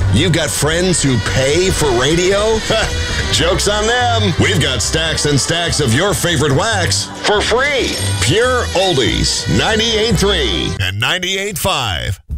You've got friends who pay for radio? Joke's on them. We've got stacks and stacks of your favorite wax for free. Pure Oldies, 98.3 and 98.5.